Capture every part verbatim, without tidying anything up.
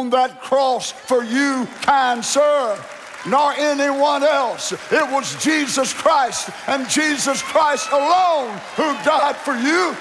on that cross for you, kind sir, nor anyone else. It was Jesus Christ and Jesus Christ alone who died for you.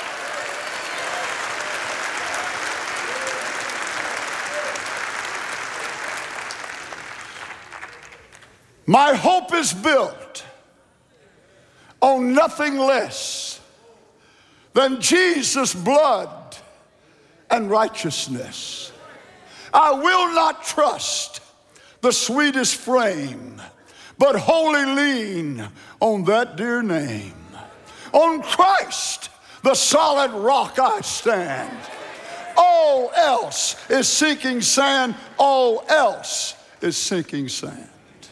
My hope is built on nothing less than Jesus' blood and righteousness. I will not trust the sweetest frame, but wholly lean on that dear name. On Christ, the solid rock I stand. All else is sinking sand. All else is sinking sand.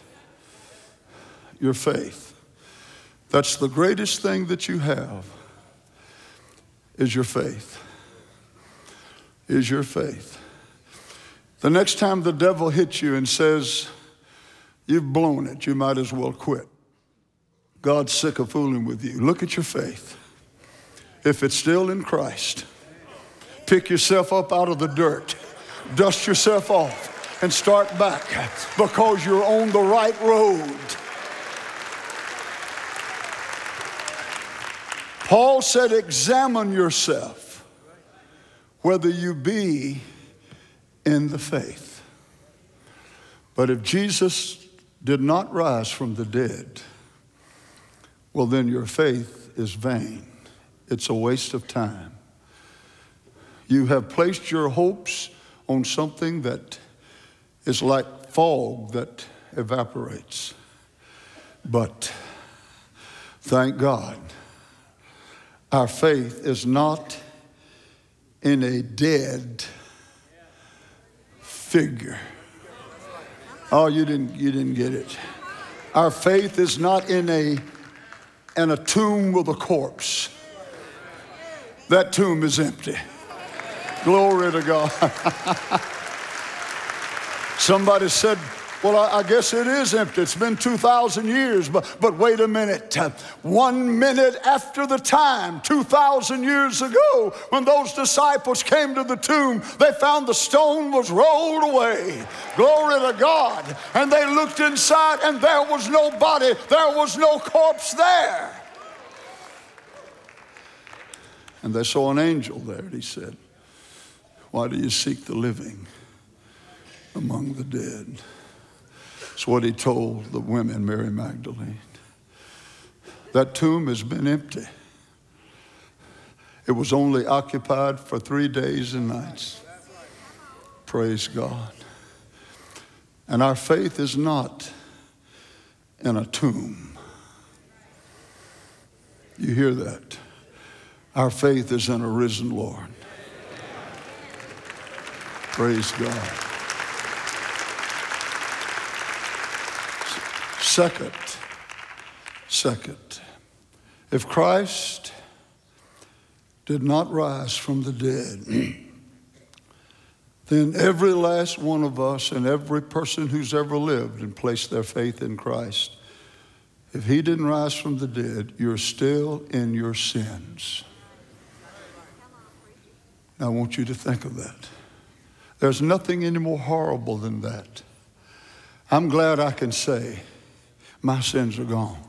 Your faith. That's the greatest thing that you have, is your faith. Is your faith. The next time the devil hits you and says, you've blown it, you might as well quit. God's sick of fooling with you. Look at your faith. If it's still in Christ, pick yourself up out of the dirt, dust yourself off, and start back, because you're on the right road. Paul said, examine yourself whether you be in the faith. But if Jesus did not rise from the dead, well, then your faith is vain. It's a waste of time. You have placed your hopes on something that is like fog that evaporates. But thank God, our faith is not in a dead figure. Oh, you didn't, you didn't get it. Our faith is not in a, in a tomb with a corpse. That tomb is empty. Glory to God. Somebody said, well, I, I guess it is empty. It's been two thousand years, but, but wait a minute. One minute after the time, two thousand years ago, when those disciples came to the tomb, they found the stone was rolled away. Glory to God. And they looked inside, and there was no body. There was no corpse there. And they saw an angel there, and he said, why do you seek the living among the dead? That's what he told the women, Mary Magdalene. That tomb has been empty. It was only occupied for three days and nights. Praise God. And our faith is not in a tomb. You hear that? Our faith is in a risen Lord. Praise God. Second, second, if Christ did not rise from the dead, then every last one of us and every person who's ever lived and placed their faith in Christ, if he didn't rise from the dead, you're still in your sins. Now, I want you to think of that. There's nothing any more horrible than that. I'm glad I can say, my sins are gone.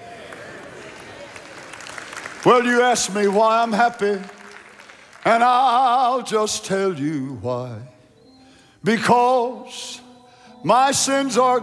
Well, you ask me why I'm happy, and I'll just tell you why. Because my sins are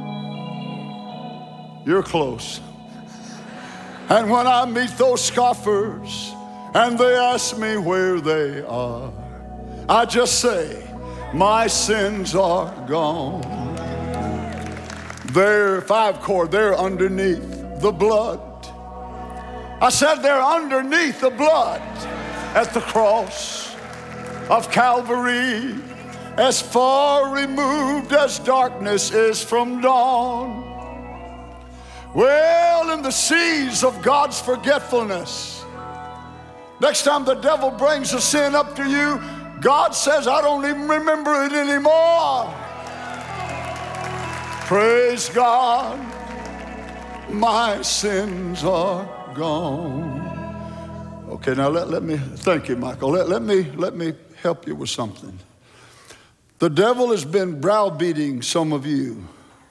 gone. You're close. And when I meet those scoffers and they ask me where they are, I just say, my sins are gone. They're five chord, they're underneath the blood. I said they're underneath the blood at the cross of Calvary, as far removed as darkness is from dawn. Well, in the seas of God's forgetfulness, next time the devil brings a sin up to you, God says, I don't even remember it anymore. Praise God, my sins are gone. Okay, now let, let me, thank you, Michael. Let, let me, let me help you with something. The devil has been browbeating some of you,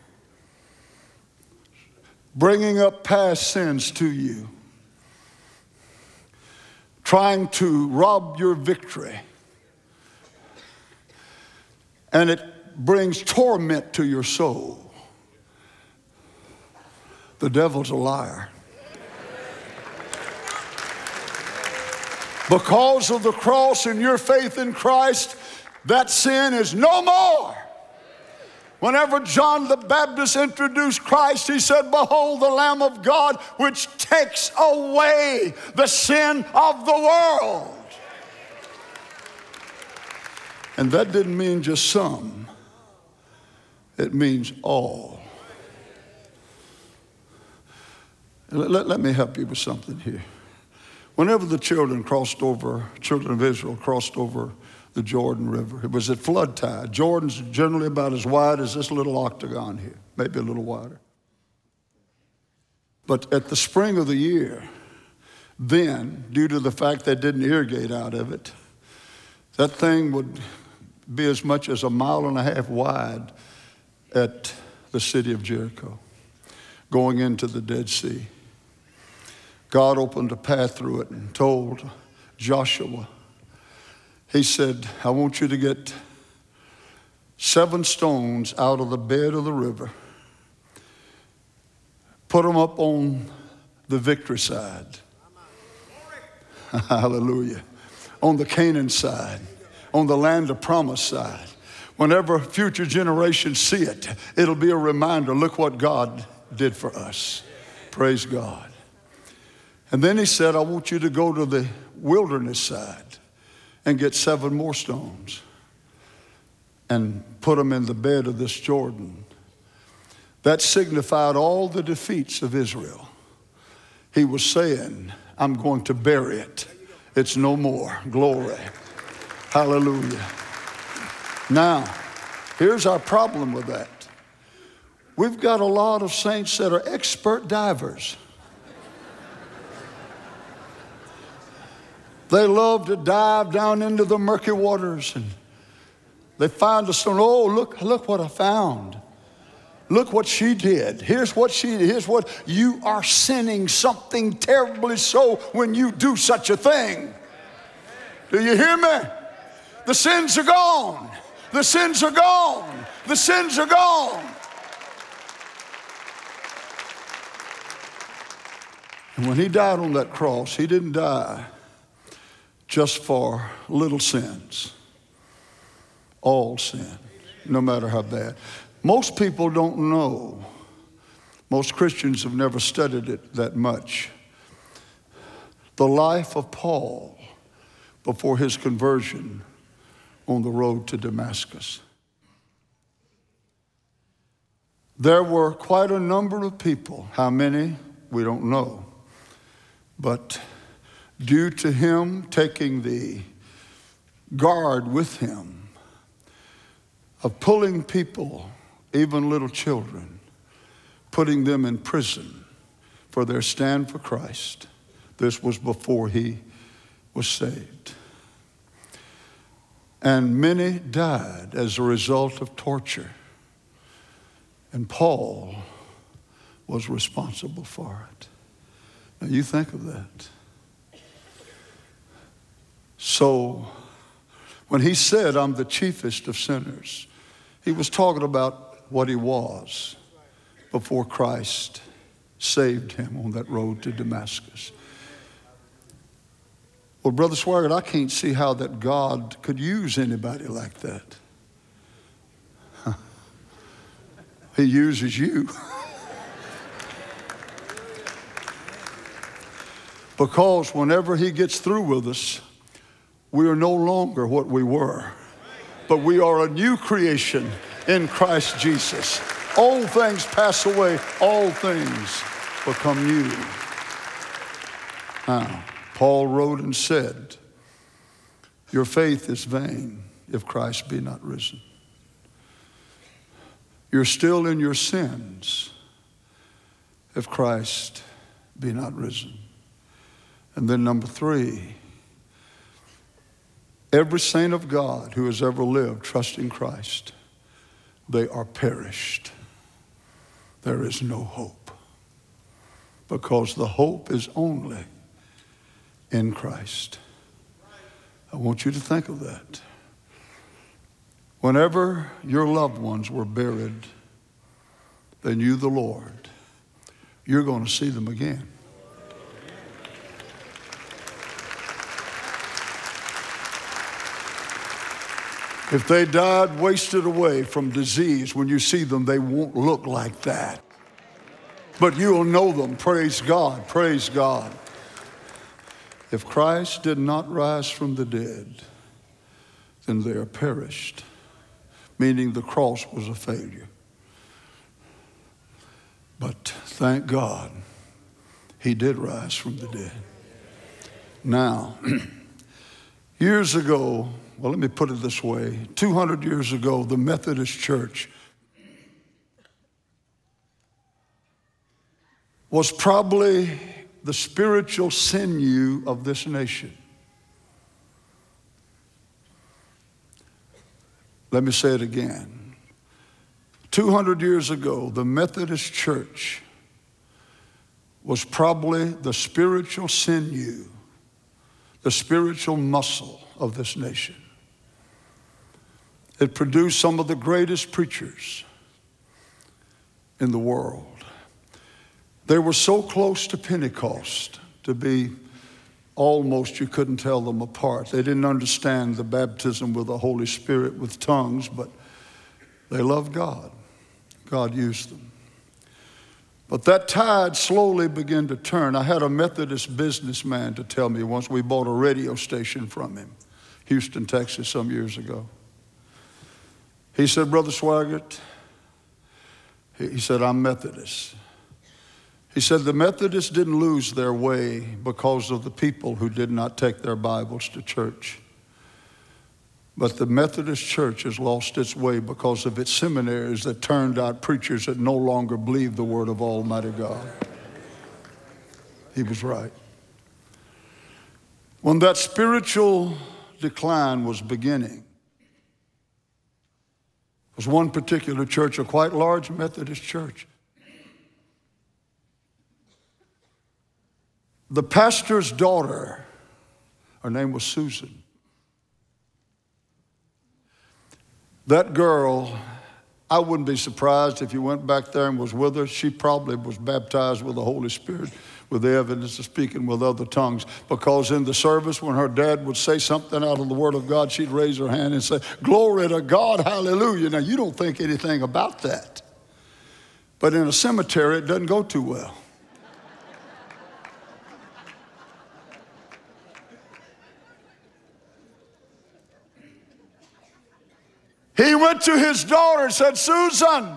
bringing up past sins to you, trying to rob your victory. And it brings torment to your soul. The devil's a liar. Because of the cross and your faith in Christ, that sin is no more. Whenever John the Baptist introduced Christ, he said, "Behold the Lamb of God, which takes away the sin of the world." And that didn't mean just some. It means all. Let, let, let me help you with something here. Whenever the children crossed over, children of Israel crossed over the Jordan River, it was at flood tide. Jordan's generally about as wide as this little octagon here, maybe a little wider. But at the spring of the year, then, due to the fact they didn't irrigate out of it, that thing would be as much as a mile and a half wide at the city of Jericho, going into the Dead Sea. God opened a path through it and told Joshua, he said, "I want you to get seven stones out of the bed of the river, put them up on the victory side." Hallelujah. On the Canaan side, on the land of promise side. Whenever future generations see it, it'll be a reminder, look what God did for us. Praise God. And then he said, "I want you to go to the wilderness side and get seven more stones and put them in the bed of this Jordan." That signified all the defeats of Israel. He was saying, "I'm going to bury it. It's no more." Glory. Hallelujah. Now, here's our problem with that. We've got a lot of saints that are expert divers. They love to dive down into the murky waters, and they find a stone. "Oh, look, look what I found. Look what she did. Here's what she did. Here's what." You are sinning something terribly so when you do such a thing. Do you hear me? The sins are gone. The sins are gone. The sins are gone. And when he died on that cross, he didn't die just for little sins. All sin, no matter how bad. Most people don't know. Most Christians have never studied it that much. The life of Paul before his conversion on the road to Damascus. There were quite a number of people. How many? We don't know. But due to him taking the guard with him of pulling people, even little children, putting them in prison for their stand for Christ. This was before he was saved. And many died as a result of torture. And Paul was responsible for it. Now you think of that. So when he said, "I'm the chiefest of sinners," he was talking about what he was before Christ saved him on that road to Damascus. Well, Brother Swaggart, I can't see how that God could use anybody like that. He uses you. Because whenever he gets through with us, we are no longer what we were, but we are a new creation in Christ Jesus. Old things pass away, all things become new. Now, Paul wrote and said, "Your faith is vain if Christ be not risen." You're still in your sins if Christ be not risen. And then number three, every saint of God who has ever lived trusting Christ, they are perished. There is no hope, because the hope is only in Christ. I want you to think of that. Whenever your loved ones were buried, they knew the Lord. You're going to see them again. If they died wasted away from disease, when you see them, they won't look like that. But you'll know them. Praise God. Praise God. If Christ did not rise from the dead, then they are perished, meaning the cross was a failure. But thank God, he did rise from the dead. Now, years ago, well, let me put it this way. two hundred years ago, the Methodist Church was probably the spiritual sinew of this nation. Let me say it again. two hundred years ago, the Methodist Church was probably the spiritual sinew, the spiritual muscle of this nation. It produced some of the greatest preachers in the world. They were so close to Pentecost to be almost, you couldn't tell them apart. They didn't understand the baptism with the Holy Spirit with tongues, but they loved God. God used them. But that tide slowly began to turn. I had a Methodist businessman to tell me once. We bought a radio station from him, Houston, Texas, some years ago. He said, Brother Swaggart, he said, I'm Methodist. He said, the Methodists didn't lose their way because of the people who did not take their Bibles to church. But the Methodist Church has lost its way because of its seminaries that turned out preachers that no longer believed the word of Almighty God. He was right. When that spiritual decline was beginning, there was one particular church, a quite large Methodist church. The pastor's daughter, her name was Susan. That girl, I wouldn't be surprised if you went back there and was with her. She probably was baptized with the Holy Spirit with the evidence of speaking with other tongues, because in the service when her dad would say something out of the Word of God, she'd raise her hand and say, glory to God, hallelujah. Now, you don't think anything about that. But in a cemetery, it doesn't go too well. He went to his daughter and said, Susan,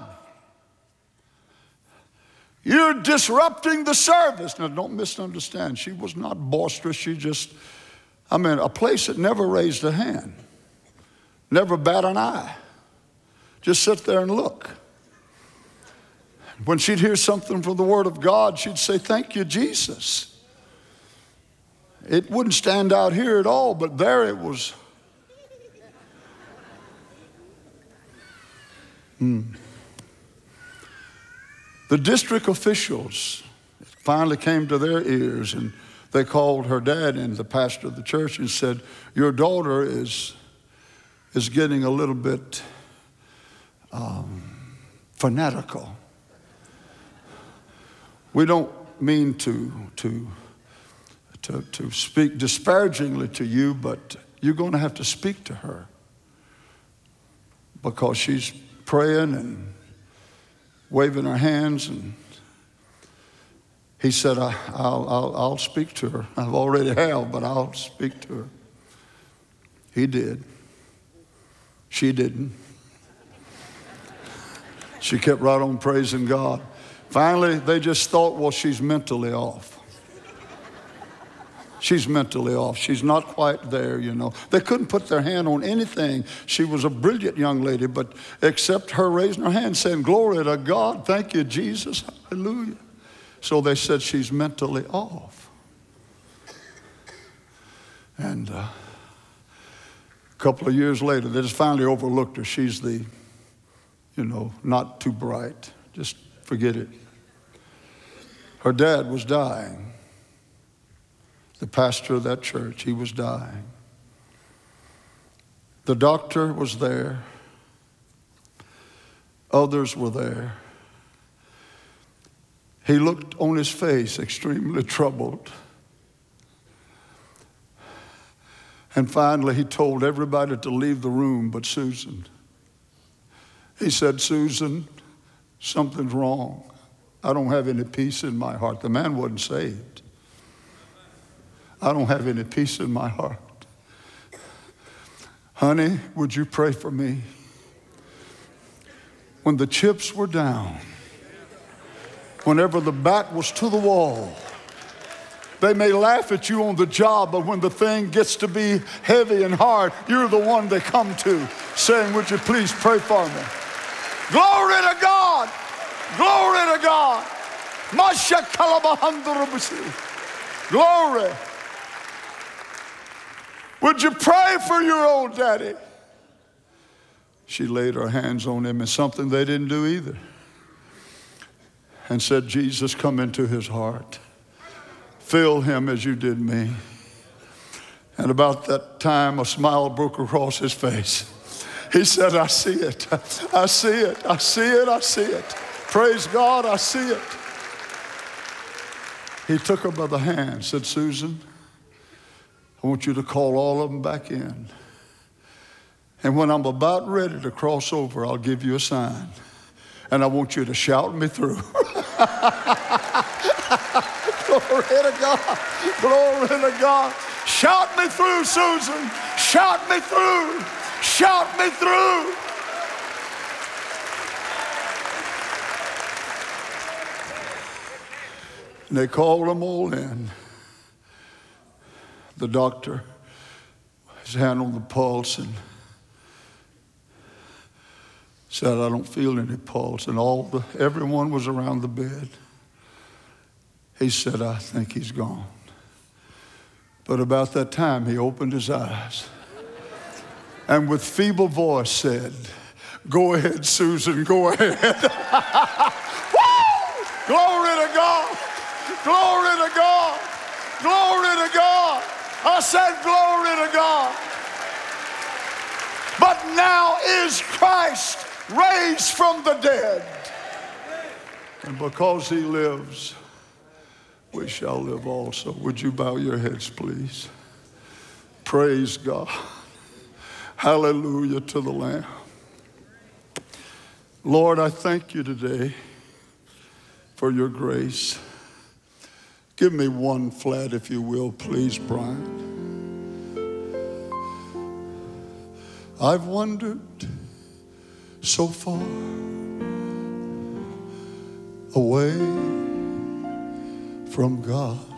you're disrupting the service. Now, don't misunderstand. She was not boisterous. She just, I mean, a place that never raised a hand, never bat an eye. Just sit there and look. When she'd hear something from the Word of God, she'd say, thank you, Jesus. It wouldn't stand out here at all, but there it was. Hmm. The district officials finally came to their ears, and they called her dad in, the pastor of the church, and said, your daughter is, is getting a little bit um, fanatical. We don't mean to, to, to, to speak disparagingly to you, but you're going to have to speak to her, because she's praying and waving her hands. And he said, I, I'll, I'll, I'll speak to her. I've already have, but I'll speak to her. He did. She didn't. She kept right on praising God. Finally, they just thought, well, she's mentally off. She's mentally off. She's not quite there, you know. They couldn't put their hand on anything. She was a brilliant young lady, but except her raising her hand saying, glory to God, thank you, Jesus, hallelujah. So they said she's mentally off. And uh, couple of years later, they just finally overlooked her. She's the, you know, not too bright. Just forget it. Her dad was dying. The pastor of that church, he was dying. The doctor was there. Others were there. He looked on his face extremely troubled. And finally, he told everybody to leave the room but Susan. He said, Susan, something's wrong. I don't have any peace in my heart. The man wasn't saved. I don't have any peace in my heart. Honey, would you pray for me? When the chips were down, whenever the back was to the wall, they may laugh at you on the job, but when the thing gets to be heavy and hard, you're the one they come to saying, would you please pray for me? Glory to God. Glory to God. Glory. Would you pray for your old daddy? She laid her hands on him, and something they didn't do either, and said, Jesus, come into his heart. Fill him as you did me. And about that time, a smile broke across his face. He said, I see it. I see it. I see it. I see it. Praise God, I see it. He took her by the hand, said, Susan, I want you to call all of them back in. And when I'm about ready to cross over, I'll give you a sign. And I want you to shout me through. Glory to God. Glory to God. Shout me through, Susan. Shout me through. Shout me through. And they called them all in. The doctor, his hand on the pulse, and said, I don't feel any pulse. And all the everyone was around the bed. He said, I think he's gone. But about that time, he opened his eyes and with feeble voice said, go ahead, Susan, go ahead. Woo! Glory to God. Glory to God. Glory to God. I said glory to God. But now is Christ raised from the dead. And because he lives, we shall live also. Would you bow your heads, please? Praise God. Hallelujah to the Lamb. Lord, I thank you today for your grace. Give me one flat, if you will, please, Brian. I've wandered so far away from God.